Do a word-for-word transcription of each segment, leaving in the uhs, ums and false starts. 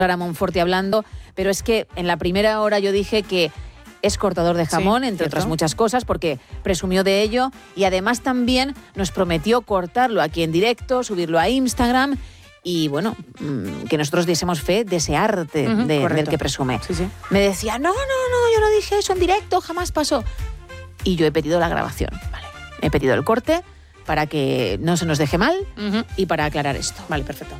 Clara Monforte hablando, pero es que en la primera hora yo dije que es cortador de jamón, sí, entre ¿cierto? otras muchas cosas, porque presumió de ello y además también nos prometió cortarlo aquí en directo, subirlo a Instagram y, bueno, mmm, que nosotros diésemos fe de ese arte Uh-huh, de, correcto. del que presume. Sí, sí. Me decía, no, no, no, yo no dije eso en directo, jamás pasó. Y yo he pedido la grabación. Vale. He pedido el corte para que no se nos deje mal Uh-huh. y para aclarar esto. Vale, perfecto.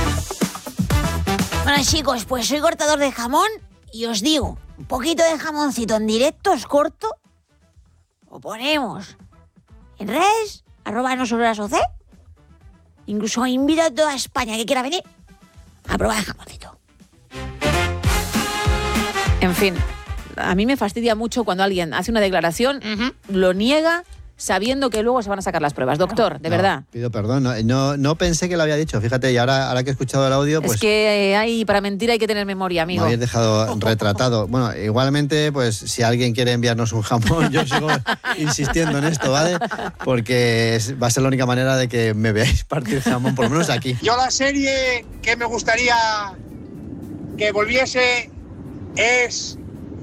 Bueno, chicos, pues soy cortador de jamón y os digo, un poquito de jamoncito en directo os corto, o ponemos en redes, arroba no sobre las O C, incluso invito a toda España que quiera venir a probar el jamoncito. En fin, a mí me fastidia mucho cuando alguien hace una declaración, Uh-huh. lo niega sabiendo que luego se van a sacar las pruebas. Doctor, de No, verdad. Pido perdón, no, no, no pensé que lo había dicho, fíjate, y ahora, ahora que he escuchado el audio, pues es que hay, para mentir hay que tener memoria, me amigo. habéis dejado retratado. Bueno, igualmente, pues si alguien quiere enviarnos un jamón, yo sigo insistiendo en esto, ¿vale? Porque es- va a ser la única manera de que me veáis partir jamón, por lo menos aquí. Yo la serie que me gustaría que volviese es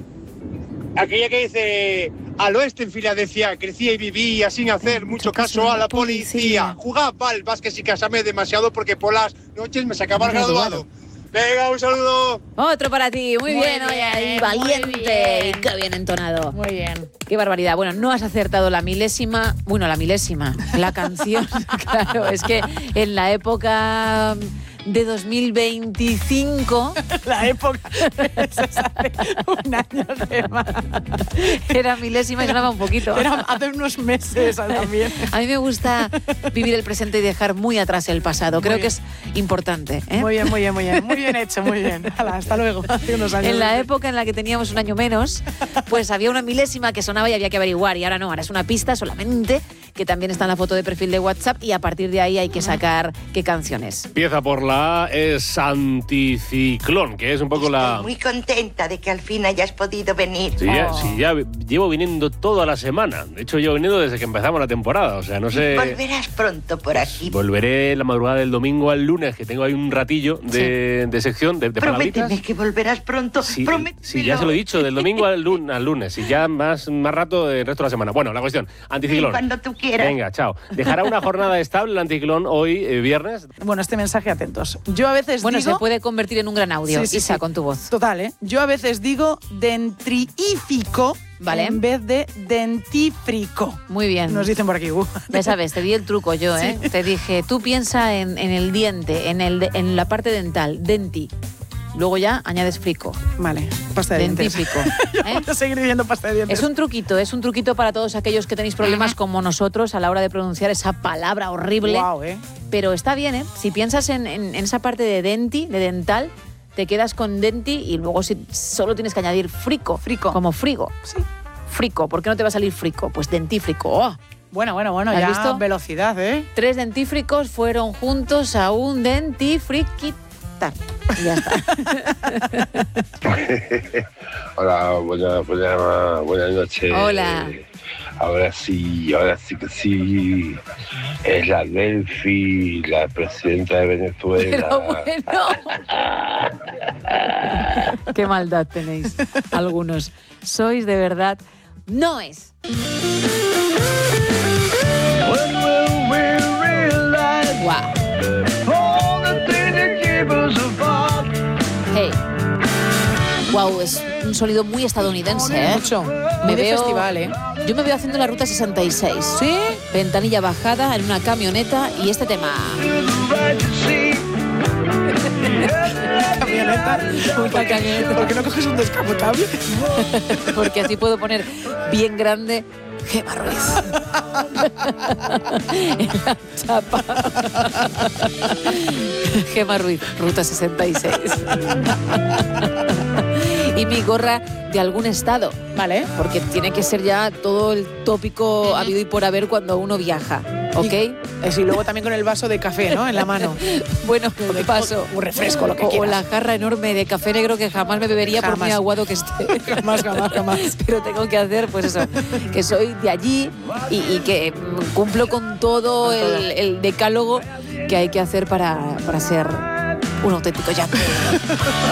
aquella que dice al oeste en Filadelfia, crecía y vivía sin hacer mucho caso a la policía. Jugaba al básquet y casarme demasiado porque por las noches me sacaba el graduado. Venga, un saludo. Otro para ti, muy, Muy bien, bien, oye, ahí, muy valiente, bien. y qué bien entonado. Muy bien. Qué barbaridad. Bueno, no has acertado la milésima, bueno, la milésima, la canción, claro, es que en la época de dos mil veinticinco La época. Se sabe un año de más. era milésima y sonaba un poquito. Era hace unos meses también. A mí me gusta vivir el presente y dejar muy atrás el pasado. Creo Muy que es importante. ¿eh? Muy bien, muy bien, muy bien. Muy bien hecho, muy bien. Hala, hasta luego. Hace unos años. En la época en la que teníamos un año menos, pues había una milésima que sonaba y había que averiguar. Y ahora no, ahora es una pista solamente, que también está en la foto de perfil de WhatsApp, y a partir de ahí hay que sacar qué canciones. Empieza por la A, es Anticiclón, que es un poco la... Estoy muy contenta de que al fin hayas podido venir. Sí, ya, Oh. sí, ya llevo viniendo toda la semana. De hecho, llevo viniendo desde que empezamos la temporada. O sea, no sé... Volverás pronto por aquí. Volveré la madrugada del domingo al lunes, que tengo ahí un ratillo de, de sección, de, de Prométeme palabritas. que volverás pronto. Sí, Prométemelo. sí, ya se lo he dicho, del domingo al lunes, al lunes y ya más, más rato del resto de la semana. Bueno, la cuestión, Anticiclón. Cuando tú quieras. Venga, chao. ¿Dejará una jornada estable el Anticiclón hoy, eh, viernes? Bueno, este mensaje, atentos. Yo a veces Bueno, digo... se puede convertir en un gran audio. Sí, sí, Isa, sí. con tu voz. Total, ¿eh? Yo a veces digo dentriífico Vale. en vez de dentífrico. Muy bien. Nos dicen por aquí. Uh. Ya sabes, te di el truco yo, ¿eh? Te dije, tú piensa en, en el diente, en, el de- en la parte dental, denti. Luego ya añades frico. Vale, pasta de dientes. Dentífrico. ¿eh? Voy a seguir diciendo pasta de dientes. Es un truquito, es un truquito para todos aquellos que tenéis problemas como nosotros a la hora de pronunciar esa palabra horrible. Guau, ¿eh? Pero está bien, ¿eh? Si piensas en, en- en esa parte de denti, de dental, te quedas con denti y luego si solo tienes que añadir frico. Frico. Como frigo. Sí. Frico. ¿Por qué no te va a salir frico? Pues dentífrico. ¡Oh! Bueno, bueno, bueno, ¿Has ya visto? velocidad, ¿eh? Tres dentífricos fueron juntos a un dentifriquitar. Y ya está. Hola, buena, buena, buenas noches. Hola. Ahora sí, ahora sí que sí. Es la Delphi, la presidenta de Venezuela. Pero bueno. Qué maldad tenéis algunos. Sois de verdad. No es. Guau. Hey. Wow, es un sonido muy estadounidense, ¿eh? Mucho. Me Muy de veo, festival, ¿eh? Yo me veo haciendo la ruta sesenta y seis. ¿Sí? Ventanilla bajada en una camioneta y este tema. Camioneta. Una camioneta. ¿Por qué no coges un descapotable? Porque así puedo poner bien grande Gemma Ruiz. En la chapa. Gemma Ruiz, ruta sesenta y seis. Y mi gorra de algún estado. Vale. Porque tiene que ser ya todo el tópico habido y por haber cuando uno viaja. ¿Ok? Y, y luego también con el vaso de café, ¿no? En la mano. Bueno, de paso. Un refresco, lo que o, quieras. o la jarra enorme de café negro que jamás me bebería por muy Jamás. aguado que esté. Jamás, jamás, jamás. Pero tengo que hacer, pues eso, que soy de allí y, y que mm, cumplo con todo el, el decálogo que hay que hacer para, para ser un auténtico yape.